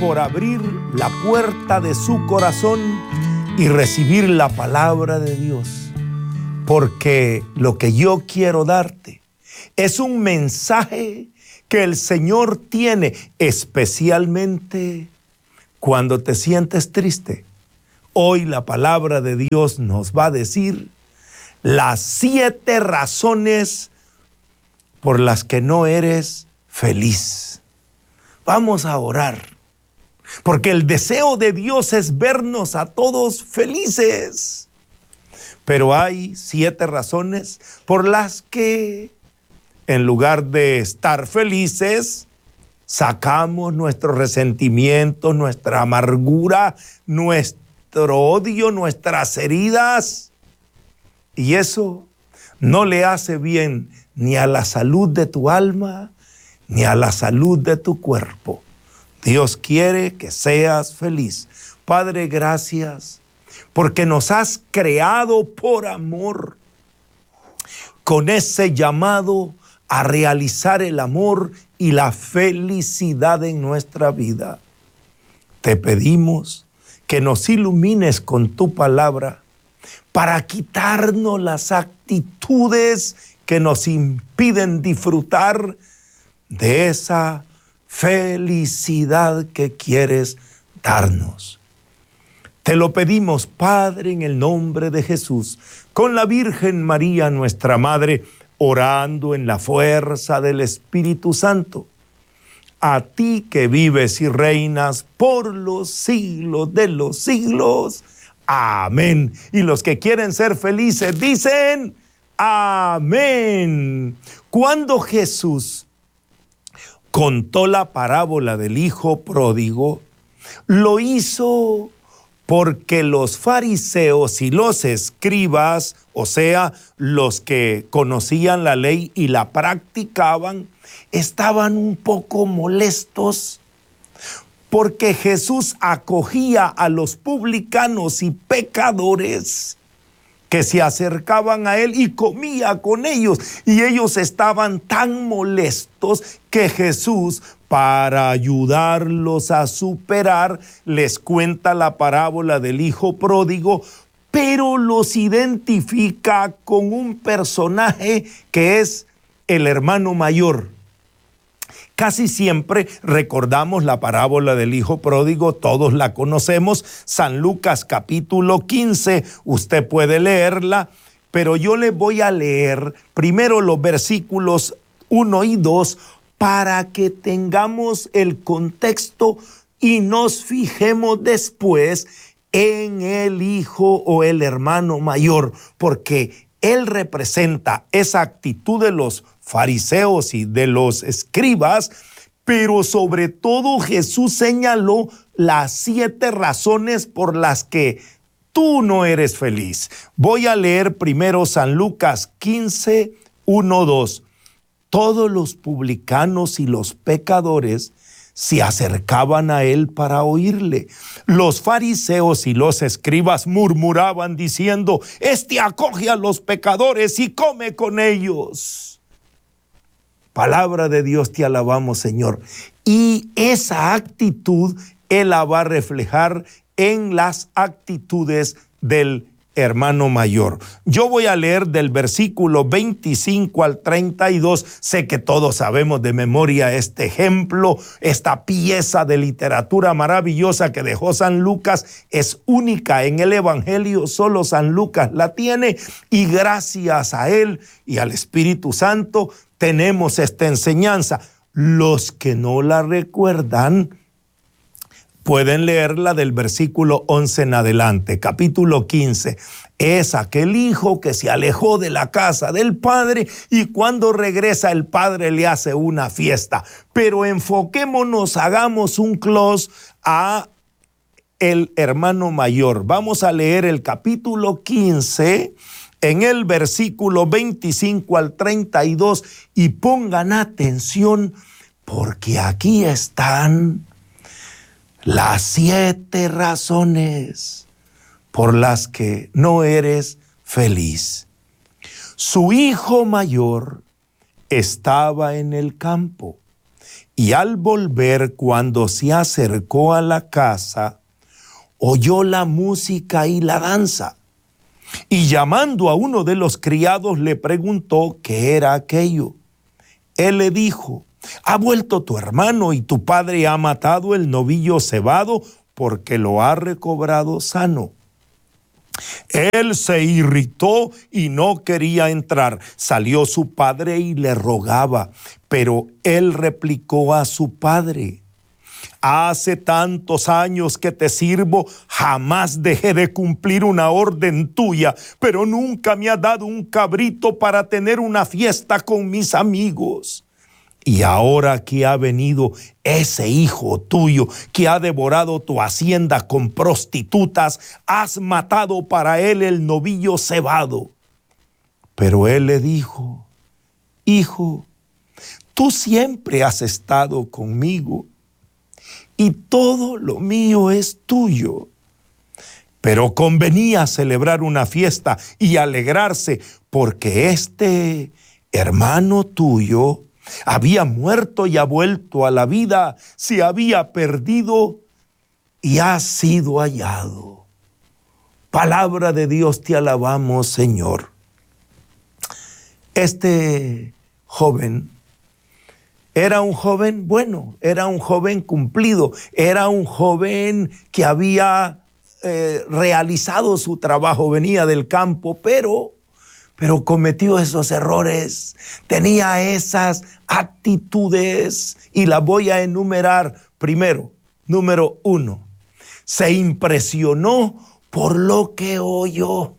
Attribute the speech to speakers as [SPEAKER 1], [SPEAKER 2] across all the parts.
[SPEAKER 1] por abrir la puerta de su corazón y recibir la palabra de Dios. Porque lo que yo quiero darte es un mensaje que el Señor tiene especialmente cuando te sientes triste. Hoy la palabra de Dios nos va a decir las 7 razones por las que no eres feliz. Vamos a orar, porque el deseo de Dios es vernos a todos felices. Pero hay 7 razones por las que, en lugar de estar felices, sacamos nuestro resentimiento, nuestra amargura, nuestro odio, nuestras heridas. Y eso no le hace bien ni a la salud de tu alma, ni a la salud de tu cuerpo. Dios quiere que seas feliz. Padre, gracias, porque nos has creado por amor, con ese llamado a realizar el amor y la felicidad en nuestra vida. Te pedimos que nos ilumines con tu palabra para quitarnos las actitudes que nos impiden disfrutar de esa felicidad que quieres darnos. Te lo pedimos, Padre, en el nombre de Jesús, con la Virgen María, nuestra Madre, orando en la fuerza del Espíritu Santo. A ti que vives y reinas por los siglos de los siglos. Amén. Y los que quieren ser felices dicen amén. Cuando Jesús contó la parábola del hijo pródigo, lo hizo porque los fariseos y los escribas, o sea, los que conocían la ley y la practicaban, estaban un poco molestos porque Jesús acogía a los publicanos y pecadores que se acercaban a él y comía con ellos. Y ellos estaban tan molestos que Jesús, para ayudarlos a superar, les cuenta la parábola del hijo pródigo, pero los identifica con un personaje que es el hermano mayor. Casi siempre recordamos la parábola del hijo pródigo, todos la conocemos, San Lucas capítulo 15, usted puede leerla, pero yo le voy a leer primero los versículos 1 y 2 para que tengamos el contexto y nos fijemos después en el hijo o el hermano mayor, porque él representa esa actitud de los fariseos y de los escribas, pero sobre todo Jesús señaló las 7 razones por las que tú no eres feliz. Voy a leer primero San Lucas 15, 1, 2. Todos los publicanos y los pecadores se acercaban a él para oírle. Los fariseos y los escribas murmuraban diciendo: este acoge a los pecadores y come con ellos. Palabra de Dios, te alabamos, Señor. Y esa actitud Él la va a reflejar en las actitudes del hermano mayor. Yo voy a leer del versículo 25 al 32. Sé que todos sabemos de memoria este ejemplo, esta pieza de literatura maravillosa que dejó San Lucas. Es única en el Evangelio, solo San Lucas la tiene, y gracias a él y al Espíritu Santo tenemos esta enseñanza. Los que no la recuerdan pueden leerla del versículo 11 en adelante. Capítulo 15. Es aquel hijo que se alejó de la casa del padre y cuando regresa el padre le hace una fiesta. Pero enfoquémonos, hagamos un close a el hermano mayor. Vamos a leer el capítulo 15 en el versículo 25 al 32 y pongan atención porque aquí están las 7 razones por las que no eres feliz. Su hijo mayor estaba en el campo Y al volver, cuando se acercó a la casa, oyó la música y la danza. Y llamando a uno de los criados, le preguntó qué era aquello. Él le dijo: ha vuelto tu hermano y tu padre ha matado el novillo cebado porque lo ha recobrado sano. Él se irritó y no quería entrar. Salió su padre y le rogaba, pero él replicó a su padre: hace tantos años que te sirvo, jamás dejé de cumplir una orden tuya, pero nunca me has dado un cabrito para tener una fiesta con mis amigos. Y ahora que ha venido ese hijo tuyo que ha devorado tu hacienda con prostitutas, has matado para él el novillo cebado. Pero él le dijo: hijo, tú siempre has estado conmigo y todo lo mío es tuyo. Pero convenía celebrar una fiesta y alegrarse porque este hermano tuyo había muerto y ha vuelto a la vida, se había perdido y ha sido hallado. Palabra de Dios, te alabamos, Señor. Este joven era un joven bueno, era un joven cumplido, era un joven que había realizado su trabajo, venía del campo, pero cometió esos errores, tenía esas actitudes y las voy a enumerar. Primero, número 1, se impresionó por lo que oyó.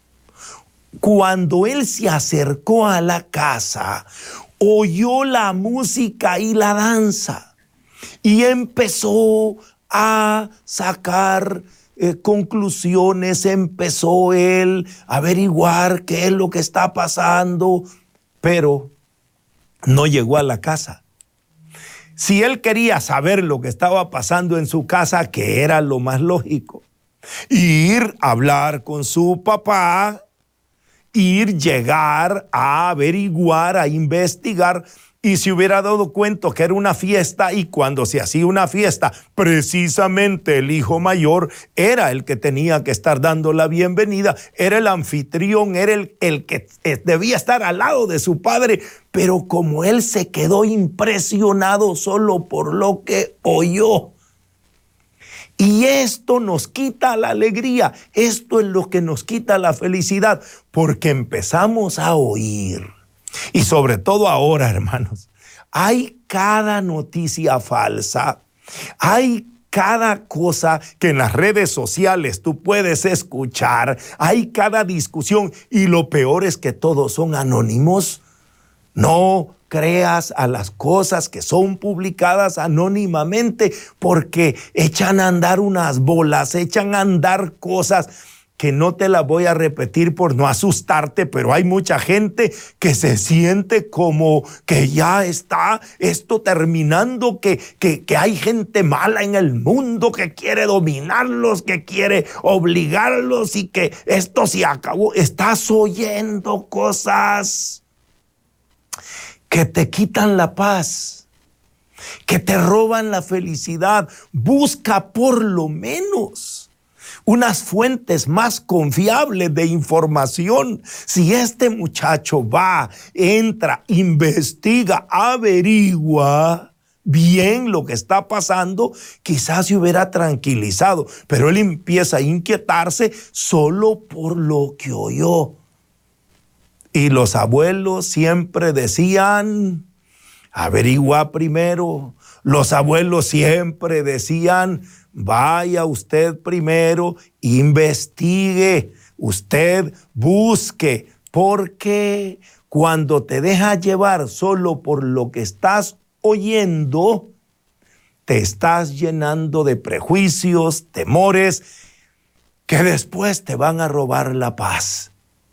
[SPEAKER 1] Cuando él se acercó a la casa, oyó la música y la danza y empezó a sacar conclusiones, empezó él a averiguar qué es lo que está pasando, pero no llegó a la casa. Si él quería saber lo que estaba pasando en su casa, que era lo más lógico, ir a hablar con su papá, llegar a averiguar, a investigar, y se hubiera dado cuenta que era una fiesta, y cuando se hacía una fiesta, precisamente el hijo mayor era el que tenía que estar dando la bienvenida, era el anfitrión, era el que debía estar al lado de su padre, pero como él se quedó impresionado solo por lo que oyó. Y esto nos quita la alegría, esto es lo que nos quita la felicidad, porque empezamos a oír. Y sobre todo ahora, hermanos, hay cada noticia falsa, hay cada cosa que en las redes sociales tú puedes escuchar, hay cada discusión, y lo peor es que todos son anónimos. No creas a las cosas que son publicadas anónimamente, porque echan a andar unas bolas, echan a andar cosas que no te las voy a repetir por no asustarte, pero hay mucha gente que se siente como que ya está esto terminando, que hay gente mala en el mundo que quiere dominarlos, que quiere obligarlos y que esto se acabó. Estás oyendo cosas que te quitan la paz, que te roban la felicidad. Busca por lo menos unas fuentes más confiables de información. Si este muchacho va, entra, investiga, averigua bien lo que está pasando, quizás se hubiera tranquilizado, pero él empieza a inquietarse solo por lo que oyó. Y los abuelos siempre decían: averigua primero. Los abuelos siempre decían: vaya usted primero, investigue, usted busque, porque cuando te dejas llevar solo por lo que estás oyendo, te estás llenando de prejuicios, temores, que después te van a robar la paz.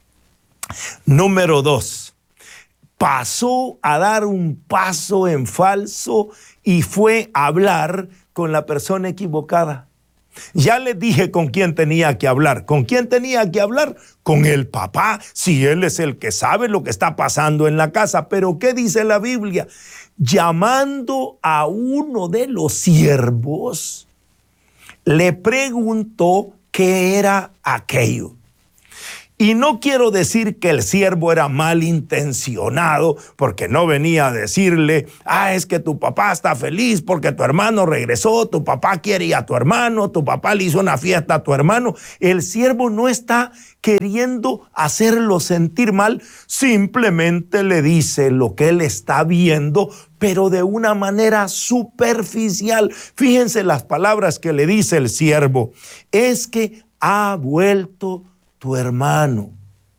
[SPEAKER 1] Número 2, pasó a dar un paso en falso y fue a hablar con la persona equivocada. Ya les dije con quién tenía que hablar. ¿Con quién tenía que hablar? Con el papá, si él es el que sabe lo que está pasando en la casa. Pero ¿qué dice la Biblia? llamando a uno de los siervos, le preguntó qué era aquello. Y no quiero decir que el siervo era malintencionado, porque no venía a decirle, es que tu papá está feliz porque tu hermano regresó, tu papá quiere ir a tu hermano, tu papá le hizo una fiesta a tu hermano. El siervo no está queriendo hacerlo sentir mal, simplemente le dice lo que él está viendo, pero de una manera superficial. Fíjense las palabras que le dice el siervo: es que ha vuelto tu hermano,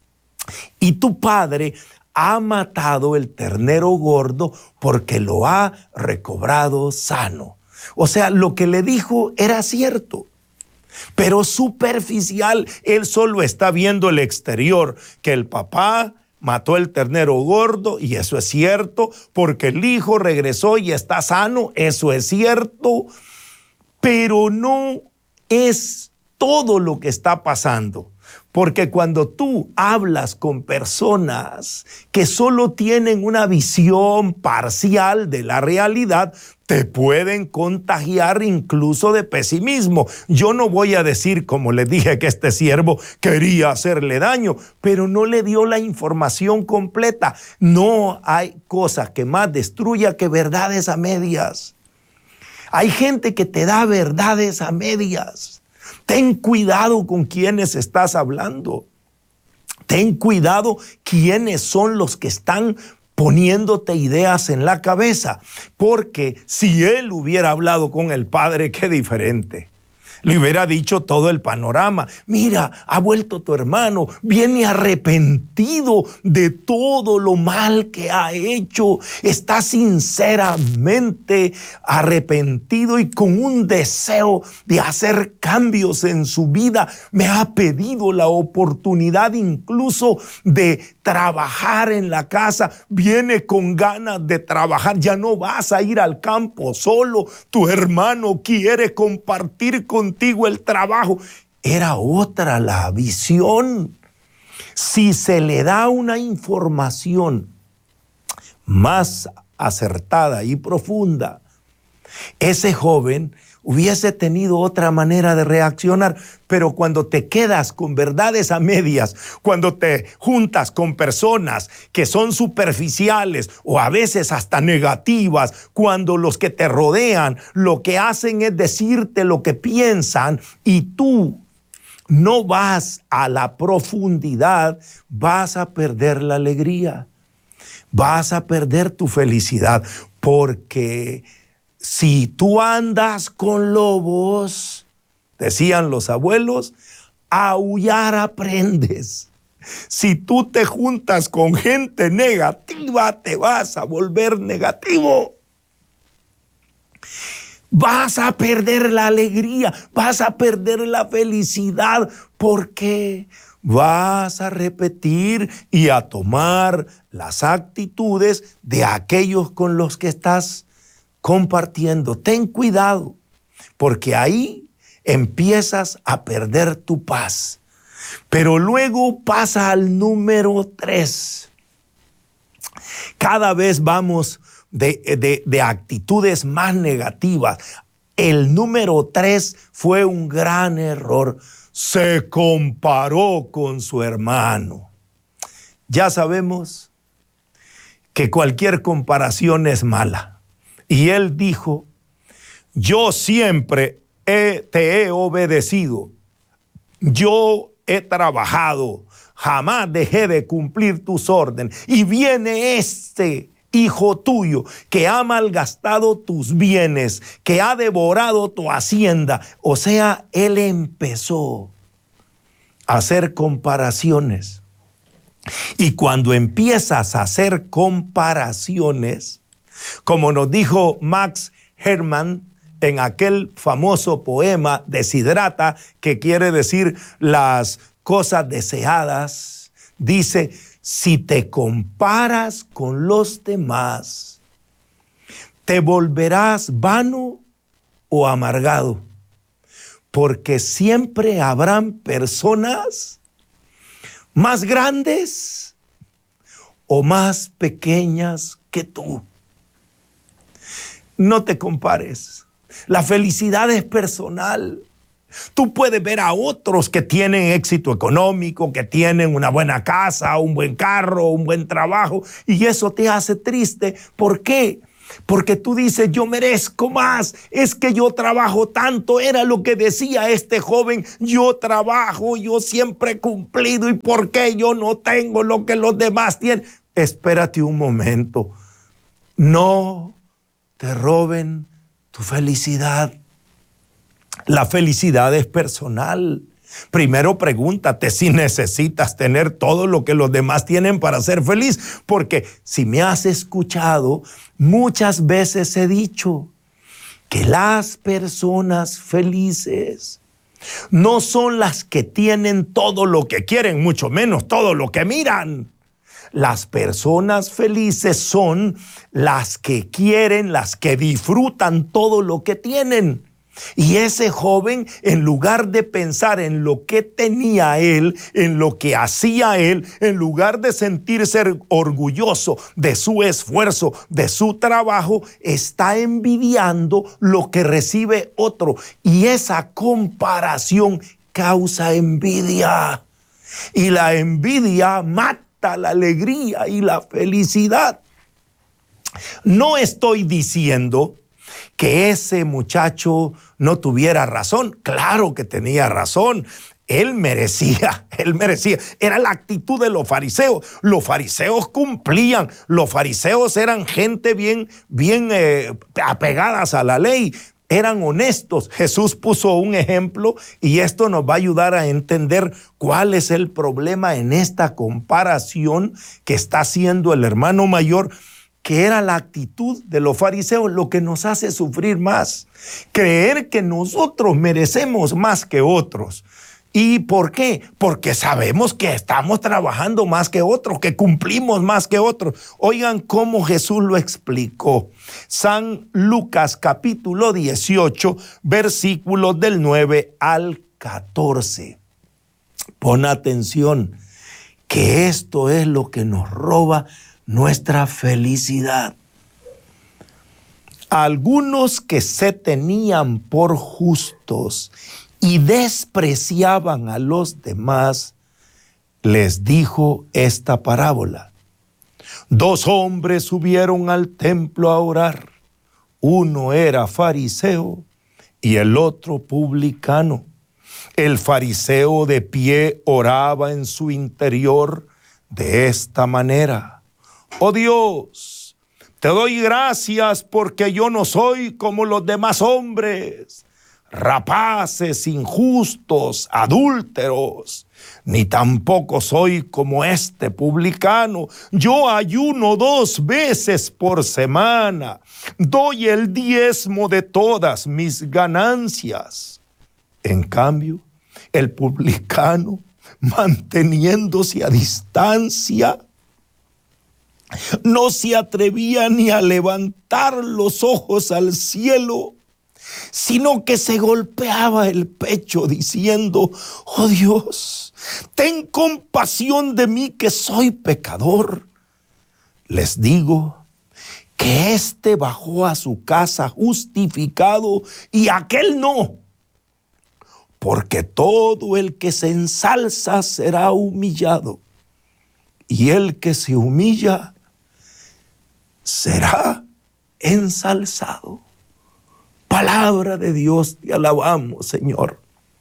[SPEAKER 1] y tu padre ha matado el ternero gordo porque lo ha recobrado sano. O sea, lo que le dijo era cierto, pero superficial. Él solo está viendo el exterior, que el papá mató el ternero gordo, y eso es cierto, porque el hijo regresó y está sano, eso es cierto, pero no es todo lo que está pasando. Porque cuando tú hablas con personas que solo tienen una visión parcial de la realidad, te pueden contagiar incluso de pesimismo. Yo no voy a decir, como le dije, que este siervo quería hacerle daño, pero no le dio la información completa. No hay cosa que más destruya que verdades a medias. Hay gente que te da verdades a medias. Ten cuidado con quienes estás hablando. Ten cuidado quiénes son los que están poniéndote ideas en la cabeza. Porque si él hubiera hablado con el padre, qué diferente. Le hubiera dicho todo el panorama. Mira, ha vuelto tu hermano, viene arrepentido de todo lo mal que ha hecho. Está sinceramente arrepentido y con un deseo de hacer cambios en su vida. Me ha pedido la oportunidad incluso de trabajar en la casa. Viene con ganas de trabajar. Ya no vas a ir al campo solo. Tu hermano quiere compartir contigo el trabajo. Era otra la visión. Si se le da una información más acertada y profunda, ese joven hubiese tenido otra manera de reaccionar. Pero cuando te quedas con verdades a medias, cuando te juntas con personas que son superficiales o a veces hasta negativas, cuando los que te rodean lo que hacen es decirte lo que piensan y tú no vas a la profundidad, vas a perder la alegría, vas a perder tu felicidad, porque si tú andas con lobos, decían los abuelos, a aullar aprendes. Si tú te juntas con gente negativa, te vas a volver negativo. Vas a perder la alegría, vas a perder la felicidad, porque vas a repetir y a tomar las actitudes de aquellos con los que estás compartiendo. Ten cuidado, porque ahí empiezas a perder tu paz. Pero luego pasa al número 3. Cada vez vamos de actitudes más negativas. El número 3 fue un gran error. Se comparó con su hermano. Ya sabemos que cualquier comparación es mala. Y él dijo: yo siempre te he obedecido, yo he trabajado, jamás dejé de cumplir tus órdenes. Y viene este hijo tuyo que ha malgastado tus bienes, que ha devorado tu hacienda. O sea, él empezó a hacer comparaciones. Y cuando empiezas a hacer comparaciones, como nos dijo Max Hermann en aquel famoso poema Desiderata, que quiere decir las cosas deseadas, dice: si te comparas con los demás, te volverás vano o amargado, porque siempre habrán personas más grandes o más pequeñas que tú. No te compares. La felicidad es personal. Tú puedes ver a otros que tienen éxito económico, que tienen una buena casa, un buen carro, un buen trabajo, y eso te hace triste. ¿Por qué? Porque tú dices, yo merezco más, es que yo trabajo tanto, era lo que decía este joven, yo trabajo, yo siempre he cumplido, ¿y por qué yo no tengo lo que los demás tienen? Espérate un momento, no te roben tu felicidad. La felicidad es personal. Primero pregúntate si necesitas tener todo lo que los demás tienen para ser feliz, porque si me has escuchado, muchas veces he dicho que las personas felices no son las que tienen todo lo que quieren, mucho menos todo lo que miran. Las personas felices son las que quieren, las que disfrutan todo lo que tienen. Y ese joven, en lugar de pensar en lo que tenía él, en lo que hacía él, en lugar de sentirse orgulloso de su esfuerzo, de su trabajo, está envidiando lo que recibe otro. Y esa comparación causa envidia. Y la envidia mata la alegría y la felicidad. No estoy diciendo que ese muchacho no tuviera razón. Claro que tenía razón. Él merecía. Era la actitud de los fariseos. Los fariseos cumplían. Los fariseos eran gente bien apegadas a la ley. Eran honestos. Jesús puso un ejemplo y esto nos va a ayudar a entender cuál es el problema en esta comparación que está haciendo el hermano mayor, que era la actitud de los fariseos lo que nos hace sufrir más. Creer que nosotros merecemos más que otros. ¿Y por qué? Porque sabemos que estamos trabajando más que otros, que cumplimos más que otros. Oigan cómo Jesús lo explicó. San Lucas capítulo 18, versículos del 9 al 14. Pon atención, que esto es lo que nos roba nuestra felicidad. Algunos que se tenían por justos y despreciaban a los demás, les dijo esta parábola. 2 hombres subieron al templo a orar. Uno era fariseo y el otro publicano. El fariseo de pie oraba en su interior de esta manera: Oh Dios, te doy gracias porque yo no soy como los demás hombres, rapaces, injustos, adúlteros, ni tampoco soy como este publicano. Yo ayuno 2 veces por semana, doy el diezmo de todas mis ganancias. En cambio, el publicano, manteniéndose a distancia, no se atrevía ni a levantar los ojos al cielo, sino que se golpeaba el pecho diciendo: Oh Dios, ten compasión de mí que soy pecador. Les digo que éste bajó a su casa justificado y aquel no, porque todo el que se ensalza será humillado, y el que se humilla será ensalzado. Palabra de Dios, te alabamos, Señor.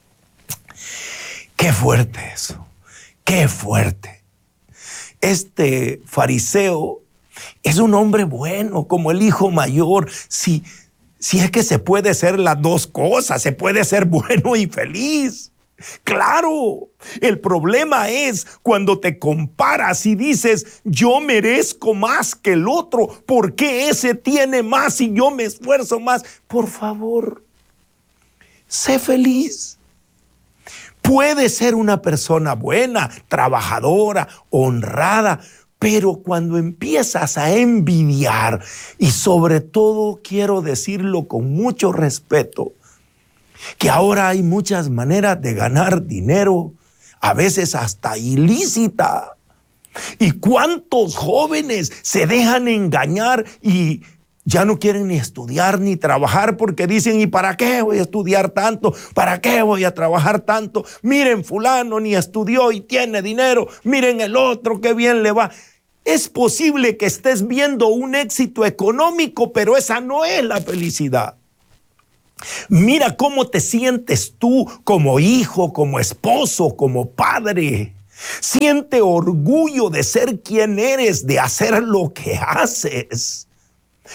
[SPEAKER 1] Qué fuerte eso, qué fuerte. Este fariseo es un hombre bueno, como el hijo mayor. Si es que se puede ser las 2 cosas, se puede ser bueno y feliz. Claro, el problema es cuando te comparas y dices: yo merezco más que el otro, ¿por qué ese tiene más y yo me esfuerzo más? Por favor, sé feliz. Puedes ser una persona buena, trabajadora, honrada, pero cuando empiezas a envidiar, y sobre todo quiero decirlo con mucho respeto, que ahora hay muchas maneras de ganar dinero, a veces hasta ilícita. ¿Y cuántos jóvenes se dejan engañar y Ya no quieren ni estudiar ni trabajar porque dicen, ¿y para qué voy a estudiar tanto? ¿Para qué voy a trabajar tanto? Miren, fulano ni estudió y tiene dinero. Miren el otro, qué bien le va. Es posible que estés viendo un éxito económico, pero esa no es la felicidad. Mira cómo te sientes tú como hijo, como esposo, como padre. Siente orgullo de ser quien eres, de hacer lo que haces.